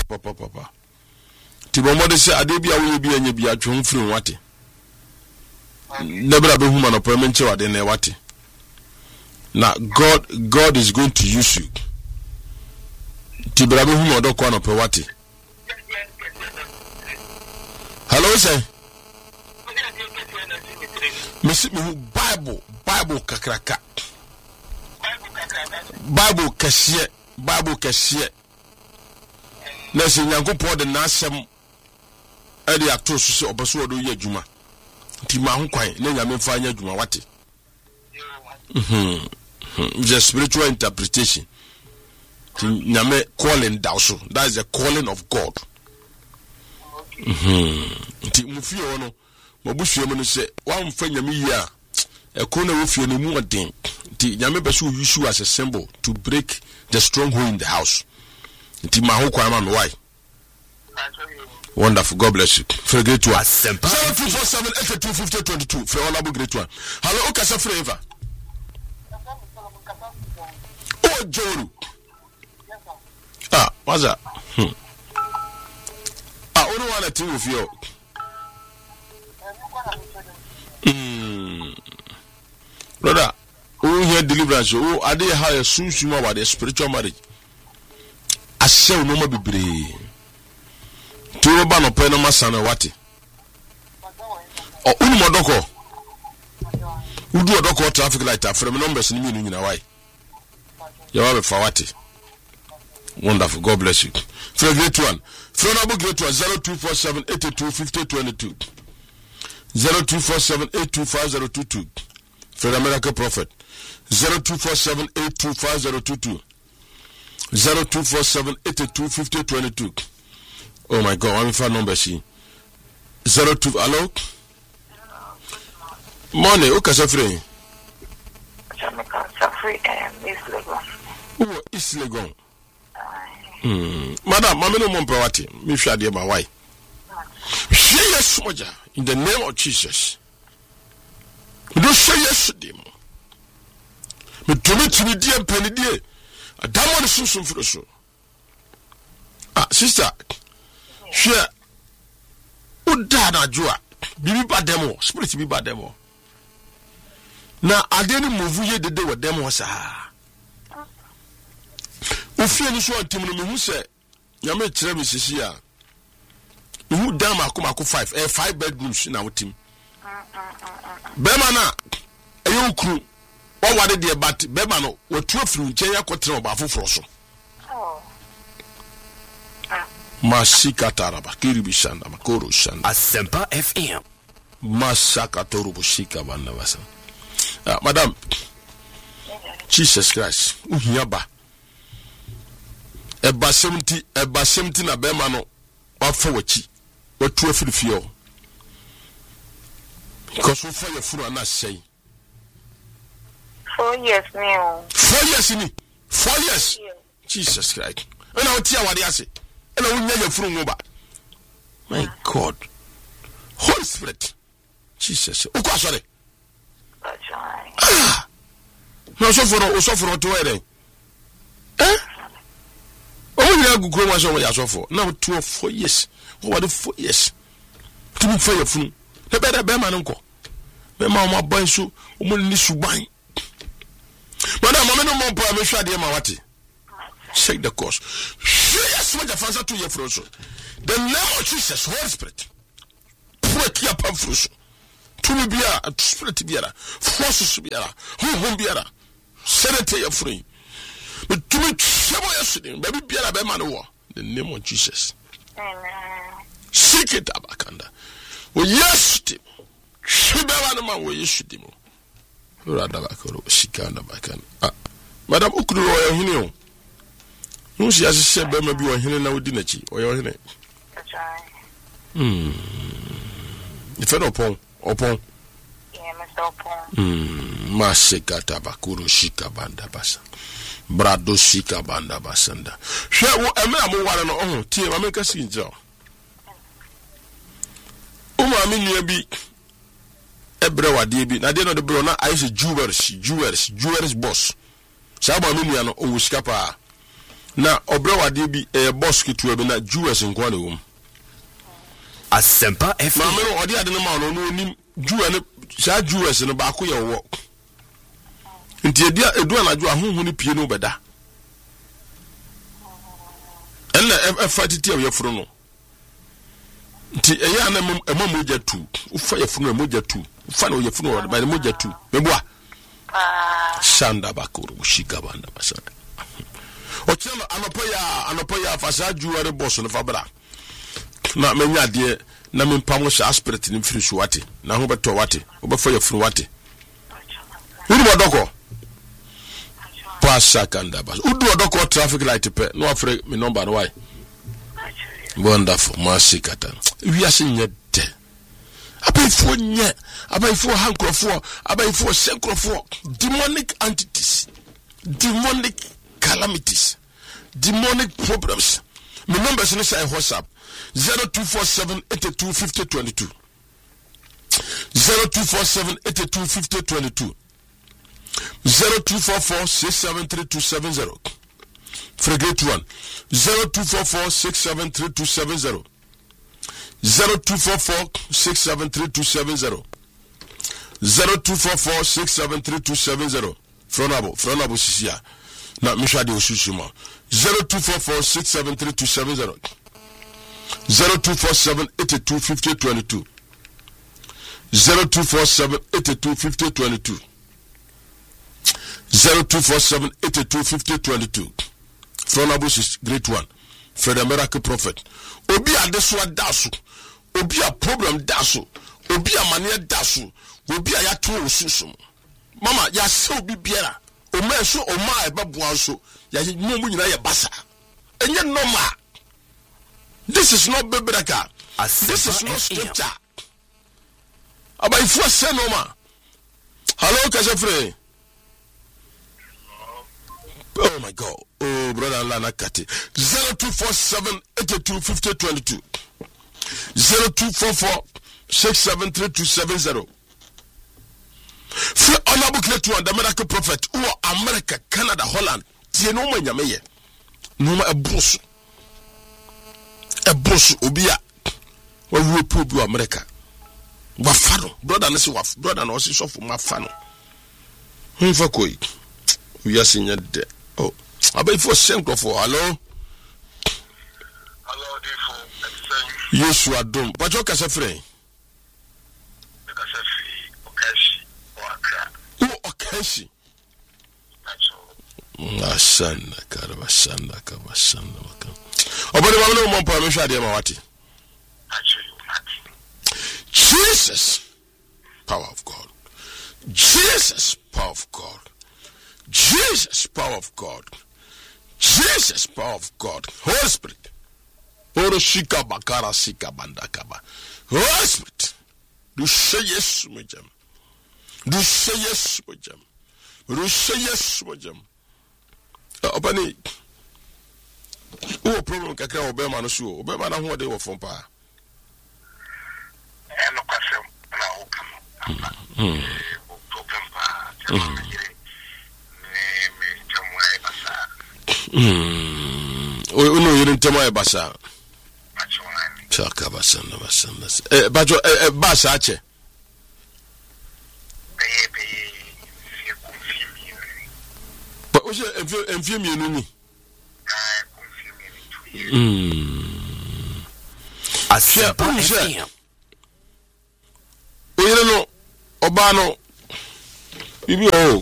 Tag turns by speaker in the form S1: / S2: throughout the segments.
S1: papa. Tibomo say adebia we bi anya bia twon firi wate. Never be human or permanent wade na wate. Now God is going to use you. Tibrabe human odokwa no pe wate. Hello sir. Mesi me Bible kakraka. Bible kasiye. Na se Nyankopon de nasem e de ato so se obaso odo ye adwuma. Ti ma ho kwan na nyame fa anya adwuma wate. The spiritual interpretation. Ti nyame calling dauso. That is the calling of God. Ti mufie ono mabusue mu no se wa mfa nyame yi a ekona wo fie no mu odin. Ti nyame be so use you as a symbol to break the stronghold in the house. Ti ma ho kwan ma me why. Wonderful. God bless you. For great one. 0247825022. For all about great one. Hello, Okasa Forever. Oh, Joru. What's that? Only one or two of you. Brother, who hear deliverance? Oh, I did have a soon about the spiritual marriage. I shall no more be brave. To ban no pen no sana wati o unu modoko udu odoko traffic light afre me numbers ni mi nyina why you have for wati. Wonderful. God bless you. For great one from abo great one 0247825022 0247825022 for the miracle prophet 0247825022 0247825022. Oh my God, I'm phone number she 02. Hello. Morning. Okay, Safri.
S2: Safri, East Legon.
S1: Oh, East Legon. Madam, Mamma no Mompawati. Me shadi my wife. Say yes, Moja, in the name of Jesus. Do say yes, demo. Me to me dear penny dear. A damn soon for so. Sister. Sure. Udana jua. Bibi ba demo. Spirit bi ba demo. Na adeni move ye de wa demo sa. Ofie ni so antim no me hu se. Nyame kire me sisi a. Me hu dam akomako 5 bedrooms na wotim. Bema na eyo ukru. Wa wade de bat bema no watu afiri nchen yakotre obafoforo so. Masika taraba kiribi shanda makoro shanda
S3: Asempa FM
S1: masaka torubo shika banda basa. Madam, Jesus Christ uhiyaba eba 70 na bema no wafa wachi watu afiri fie because we fire furu na say
S2: 4 years now.
S1: 4 years ni 4 years Jesus Christ ana otia wade ase. My God, Holy Spirit, Jesus. Uko sorry. No so for to where? Oh, you go grow so we so for. Now 2 or 4 years. What the 4 years? To be for your fun. The better be man nko. Be ma boy so o mo ni suban. Madam, mama no mo pa me hwa de ma wate. Shake the course. Yes, what the fancy to your frozen. The name of Jesus, Holy Spirit. Break your pamphlet. To me, be a spirit beara, forces beara, whom beara, sanity of free. But to me, trouble yesterday, baby beara, be man war. The name of Jesus. Seek it, Abakanda. Well, yes, Tim. Shibaman, where you should him. Radabakoro, Shikanda Bakan. Madam Ukru, you no si asese be ma bi o hene na odi nachi o yo hene ife no pon opon
S2: Yeah, Mr. Opon.
S1: Masekata bakuru shika banda basa brado shika banda basanda hwe wo eme amware no tie ma menka sinja o ma me nua bi ebre wade bi na de no de bro na ayese jewelers boss sa ba me nua no o shika pa na obra wade bi boss kitu bi na Jews nko na wom
S3: Asempa FM
S1: ma me no ode ade no ma no onim Jew ne sha Jews no ba ko ye wo nti edu anadwo ahonhu ne pie no beda ella fatiti ye furu no nti eya na moja tu ufa ye funu moja tu ufa na ye funu ba moja tu meboa shanda bakuru shika banda basana ochelo anopoya fasa juware boss no fabra na menya de na mempam sha spirit ni firi so wate na ho beto wate obefa ye funu wate uri bodoko pasa kanda bas udu bodoko traffic light pe no afre me number no why wonderful masikata we are seeing it abayfo hankrofo abayfo senkrofo demonic entities, demonic calamities, demonic problems. My numbers in say WhatsApp 0247 82 50 22 0247 82 50 22 0244 673270 Frigate 1 0244 673270 0244 673270 0244 673270 Fronabo Sisia na Mishadi Osushima 0244 673270 0247 82 50 22 0247 82 50 22 0247 82 50 22 Fronabo is great one. Fred Miracle Prophet. Obi adeswa dasu. Obi a problem dasu. Obi a mania dasu. Obi a yatu osusum. Mama ya se obi biara. O me so o ma e babuan so. Ya mu nyina ye basa. Enye normal. This is not biblical. This is not scripture. Aba ifu se normal. Hello Kasafre. Oh my God. Oh, brother Lana Kati. 0247 82 50 22 0244 673270. Free honorable to the Miracle Prophet who America, Canada, Holland. Tie no man yameye. No ma ebrosu. Ebrosu obia. Wa we probu America. Wa fano. Brother nesi wa brother na osi so for ma fano. Hunfa koi. We are seeing it. Oh, abayfo senko for hello
S4: defo
S1: Yesu adom bajo kase free
S4: okashi o akra
S1: o okashi asana karabasana kabasana waka obere bamwe mo mpa me hwade ma wate Jesus power of God, Jesus power of God, Jesus power of God, Jesus power of God, Holy Spirit. Oroshika bakara sika bandakaba. Holy Spirit. Do say yes mujam. Do say yes mujam. Do say yes mujam. Opani. O problem kakra obema no so. Obema na ho de wo fom pa.
S4: No kwasem na o kama. Problem pa.
S1: No, you didn't tell me about that. Bajo, Basa, Ache. But was it and film you?
S3: I said,
S1: you know, Obano, you know.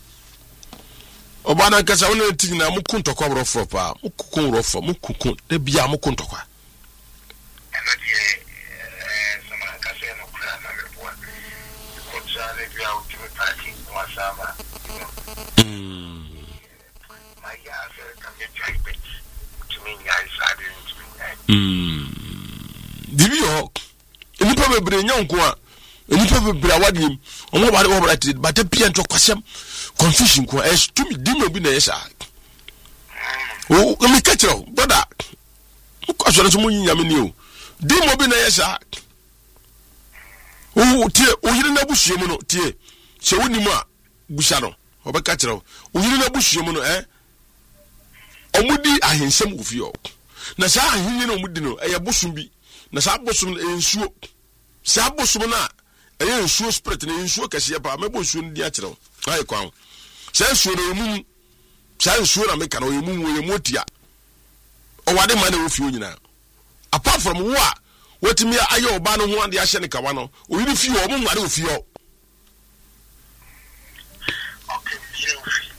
S1: Obana kasa wona tin na mukunto kwa rofo pa mukukun rofo mukukun de bia mukunto kwa
S4: eno die sama kasa no kura na mebo ko tsale bia ultimate party kwa sama my ya se kan get type to me ya is
S1: dibi yo enipa bebre nyanko a enipa bebre awadim omo ba de wo bra but the pia nto kwasem confusion ko es to me dimo bi na yesa o me catchero brother ko so so munyi nyame ni o dimo bi na yesa o tie o yire na buhie mu no tie se woni mu a busha no o be catchero o yire na buhie mu no omudi ahensem ofio na sa ahenye na omudi no eye bosum bi na sa bosum ensuo sa bosum na eye ensuo spirit na ensuo kase pa mebo ensuo ndi a kire ai kwan sa ensuo na emu sa ensuo na meka na emu wo yemotia o wade ma na ofio nyina apart from what me ayo ba no ho ade ahye ne kawa no o yiri fi o mo nware ofio
S4: okay you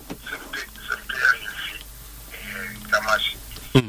S4: Tamashi.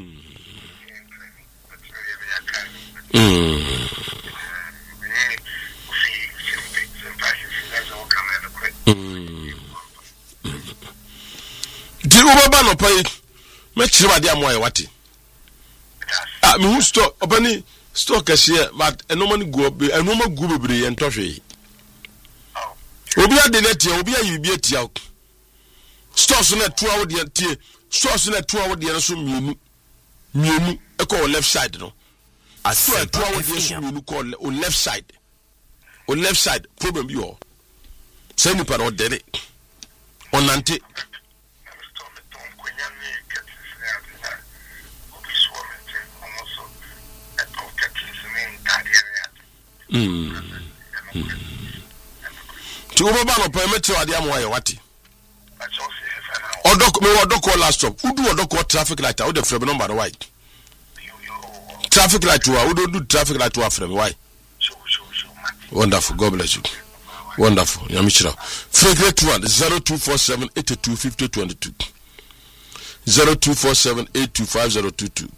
S1: Di ubaba no pai me chire wade amoye wate me hu store obani store kase but enoma gu bebre ye ntohwe obi ade na tie obi ayi bi atia store so na 2 hour de tie store so na 2 hour de so mienu e ko left side no aso 2 hour de so mienu ko on left side problem bi o say ni para o dere onante ti ubaba no pa me twa de amwa ye wate odoko last stop udu odoko traffic light o de frame number why traffic light wa udu traffic light wa frame why wonderful god bless you wonderful yamichira fragrant one 0247825022 0247825022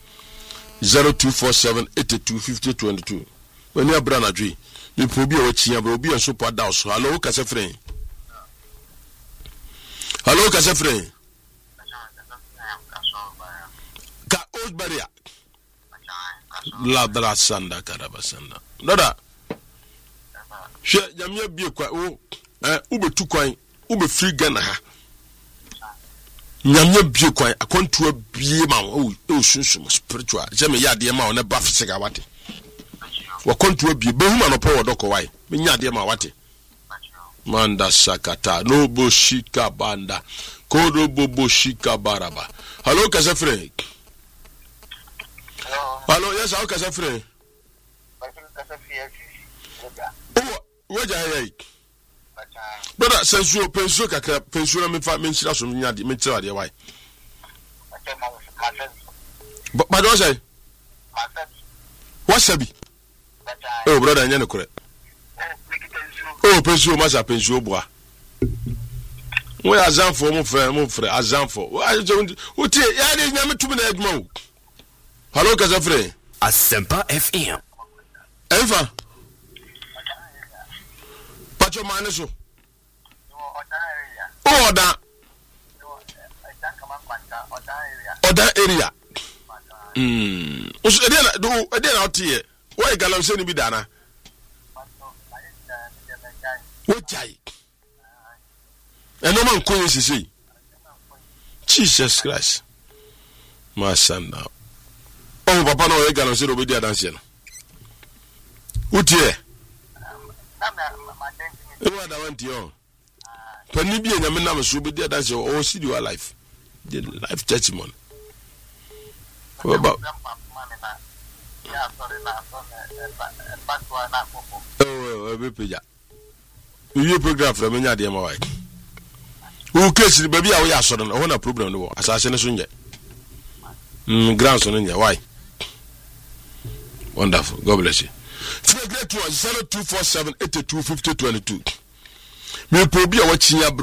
S1: 0247825022 when you brana dwi you probi o chia bro obi enso pa da so hello kase friend hello kase friend ka old barrier la dra sanda karaba sanda doda she jamia bie kwa o ubetu kwan ube free Ghana ha nyamya bie kwan akonto bie ma o sunsun spiritual je me ya de ma o na ba fisika wate wakonto bie behuma no po wodoko wai me nya de ma wate manda sakata no boshika banda kodo bobo shika baraba hello kasafre hello yes how kasafre Waja yai brother sensuo pensuo kakra pensuo na mefa menchira so nya de menchira de why but don't say wasabi oh brother nya ne kure oh pensuo masa pensuo boa we azanfo mo frɛ azanfo o tie ya de nya metumi na adwuma o hello kasafre
S3: Asempa FM
S1: Eva Pacho maneso Oda area Us edena do edena otie why galam se ni bi dana Wojai eno man koyin sisi Jesus Christ my son now oh papa no e galam se do bi dia dance no Utie Ewa da wanti yo Pani bi nyame na me so bi dia dance o see your life the life testimony Baba oh be peja you program from nya de ma wai o case baby a wo ya so no na problem no asase ne so nje ground so no nje why wonderful god bless you Figure 0247825022 me probi a wachinya